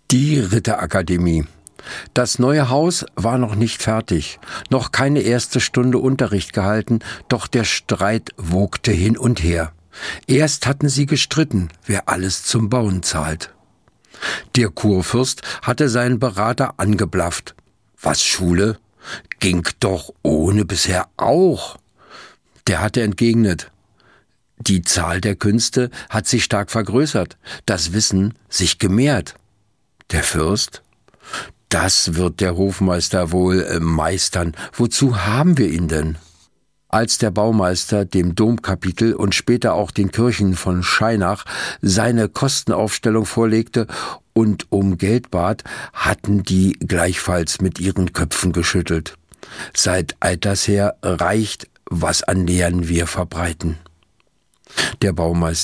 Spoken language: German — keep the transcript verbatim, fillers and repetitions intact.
Die Ritterakademie. Das neue Haus war noch nicht fertig, noch keine erste Stunde Unterricht gehalten, doch der Streit wogte hin und her. Erst hatten sie gestritten, wer alles zum Bauen zahlt. Der Kurfürst hatte seinen Berater angeblafft. Was, Schule? Ging doch ohne bisher auch. Der hatte entgegnet: Die Zahl der Künste hat sich stark vergrößert, das Wissen sich gemehrt. Der Fürst: Das wird der Hofmeister wohl äh, meistern. Wozu haben wir ihn denn? Als der Baumeister dem Domkapitel und später auch den Kirchen von Scheinach seine Kostenaufstellung vorlegte und um Geld bat, hatten die gleichfalls mit ihren Köpfen geschüttelt. Seit alters her reicht, was an Lehren wir verbreiten. Der Baumeister